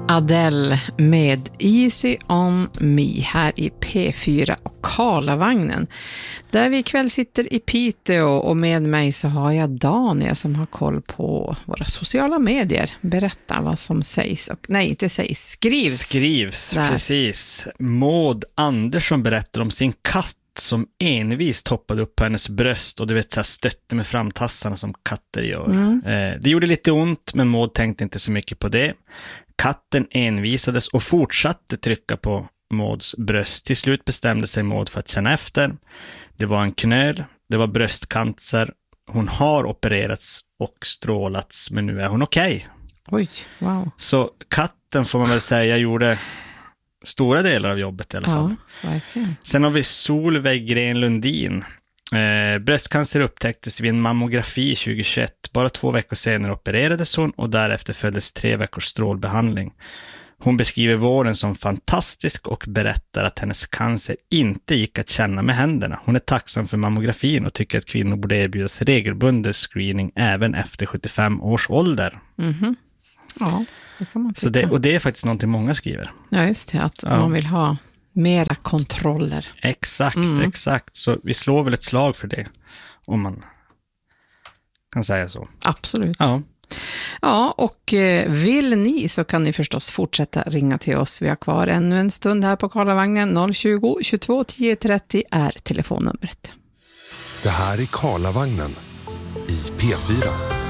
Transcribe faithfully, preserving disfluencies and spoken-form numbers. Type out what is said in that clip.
Adele med Easy on me här i P fyra och Karlavagnen. Där vi ikväll sitter i Piteå och med mig så har jag Daniel som har koll på våra sociala medier. Berätta vad som sägs och nej, inte sägs, skrivs. Skrivs, där. Precis. Maud Andersson berättar om sin katt som envist hoppade upp på hennes bröst och du vet så här stötte med framtassarna som katter gör. Mm. Eh, det gjorde lite ont, men Maud tänkte inte så mycket på det. Katten envisades och fortsatte trycka på Mauds bröst. Till slut bestämde sig Maud för att känna efter. Det var en knöl, det var bröstcancer. Hon har opererats och strålats, men nu är hon okej. Okay. Oj, wow. Så katten får man väl säga gjorde stora delar av jobbet i alla fall. Ja, verkligen. Sen har vi Solveig Gren Lundin. Eh, bröstcancer upptäcktes vid en mammografi tjugohundratjugoett. Bara två veckor senare opererades hon och därefter följdes tre veckors strålbehandling. Hon beskriver vården som fantastisk och berättar att hennes cancer inte gick att känna med händerna. Hon är tacksam för mammografin och tycker att kvinnor borde erbjudas regelbunden screening även efter sjuttiofem års ålder. Mhm. Ja, det kan man tycka. Så det, och det är faktiskt någonting många skriver. Ja, just det. Att ja. man vill ha mera kontroller. Exakt, mm. exakt. Så vi slår väl ett slag för det. Om man kan säga så. Absolut. Ja. Ja, och vill ni så kan ni förstås fortsätta ringa till oss. Vi har kvar ännu en stund här på Karlavagnen. noll tjugo, tjugotvå, tio trettio är telefonnumret. Det här är Karlavagnen i P fyra.